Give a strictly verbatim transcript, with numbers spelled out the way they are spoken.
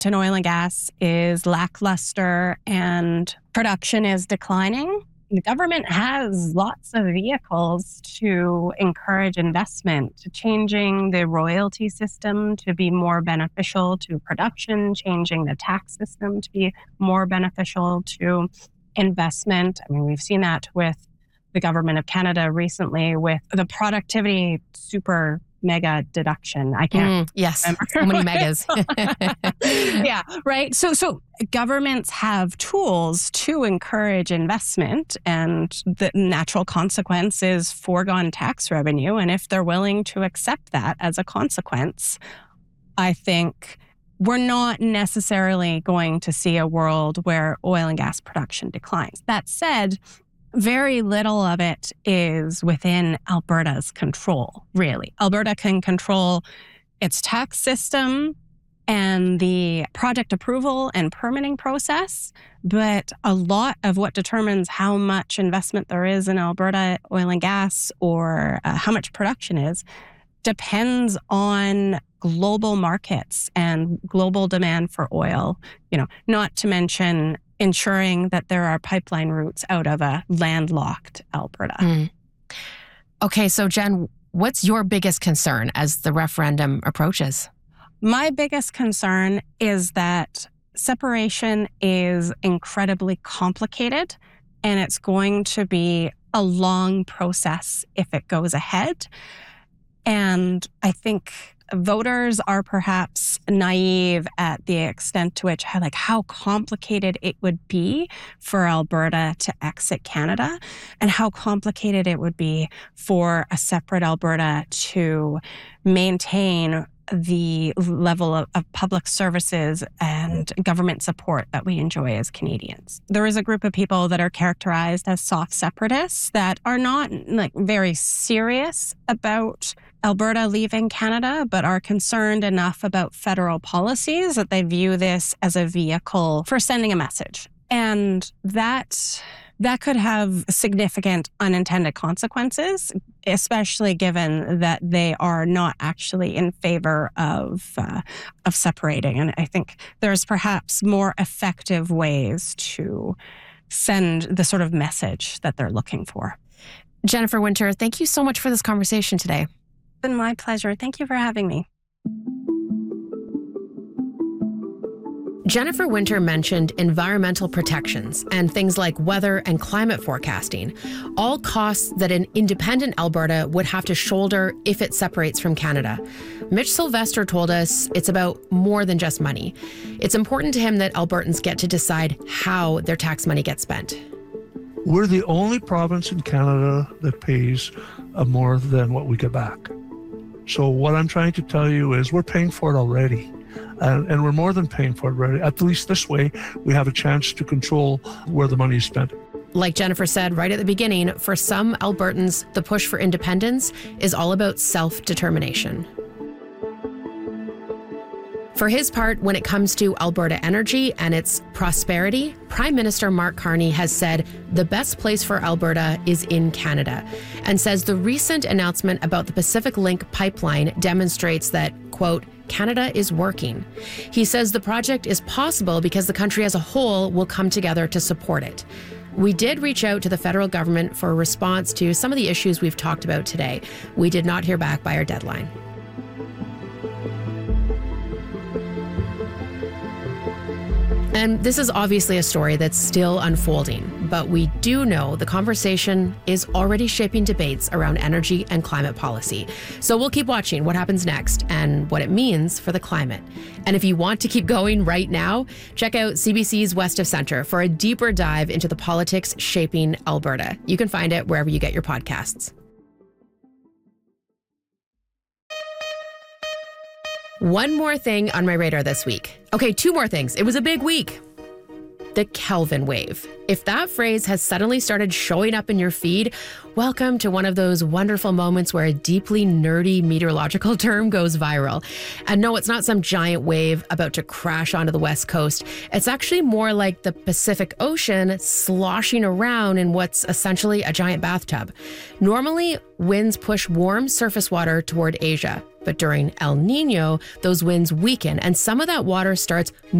in oil and gas is lackluster and production is declining, the government has lots of vehicles to encourage investment, to changing the royalty system to be more beneficial to production, changing the tax system to be more beneficial to investment. I mean, we've seen that with the government of Canada recently with the productivity super mega deduction. I can't mm, yes, remember. So many megas. Yeah, right. So, so governments have tools to encourage investment, and the natural consequence is foregone tax revenue. And if they're willing to accept that as a consequence, I think we're not necessarily going to see a world where oil and gas production declines. That said, very little of it is within Alberta's control, really. Alberta can control its tax system and the project approval and permitting process, but a lot of what determines how much investment there is in Alberta oil and gas or uh, how much production is depends on global markets and global demand for oil, you know, not to mention ensuring that there are pipeline routes out of a landlocked Alberta. Mm. Okay, so Jen, what's your biggest concern as the referendum approaches? My biggest concern is that separation is incredibly complicated, and it's going to be a long process if it goes ahead. And I think voters are perhaps naive at the extent to which, like, how complicated it would be for Alberta to exit Canada and how complicated it would be for a separate Alberta to maintain the level of, of public services and government support that we enjoy as Canadians. There is a group of people that are characterized as soft separatists that are not like very serious about Alberta leaving Canada, but are concerned enough about federal policies that they view this as a vehicle for sending a message. And that that could have significant unintended consequences, especially given that they are not actually in favor of uh, of separating. And I think there's perhaps more effective ways to send the sort of message that they're looking for. Jennifer Winter, thank you so much for this conversation today. It's been my pleasure. Thank you for having me. Jennifer Winter mentioned environmental protections and things like weather and climate forecasting, all costs that an independent Alberta would have to shoulder if it separates from Canada. Mitch Sylvester told us it's about more than just money. It's important to him that Albertans get to decide how their tax money gets spent. We're the only province in Canada that pays uh, more than what we get back. So what I'm trying to tell you is we're paying for it already. And, and we're more than paying for it already. At least this way, we have a chance to control where the money is spent. Like Jennifer said right at the beginning, for some Albertans, the push for independence is all about self-determination. For his part, when it comes to Alberta energy and its prosperity, Prime Minister Mark Carney has said the best place for Alberta is in Canada, and says the recent announcement about the Pacific Link pipeline demonstrates that, quote, Canada is working. He says the project is possible because the country as a whole will come together to support it. We did reach out to the federal government for a response to some of the issues we've talked about today. We did not hear back by our deadline. And this is obviously a story that's still unfolding, but we do know the conversation is already shaping debates around energy and climate policy. So we'll keep watching what happens next and what it means for the climate. And if you want to keep going right now, check out C B C's West of Centre for a deeper dive into the politics shaping Alberta. You can find it wherever you get your podcasts. One more thing on my radar this week. Okay, two more things. It was a big week. the Kelvin wave. If that phrase has suddenly started showing up in your feed, welcome to one of those wonderful moments where a deeply nerdy meteorological term goes viral. And no, it's not some giant wave about to crash onto the West Coast. It's actually more like the Pacific Ocean sloshing around in what's essentially a giant bathtub. Normally, winds push warm surface water toward Asia, but during El Nino, those winds weaken and some of that water starts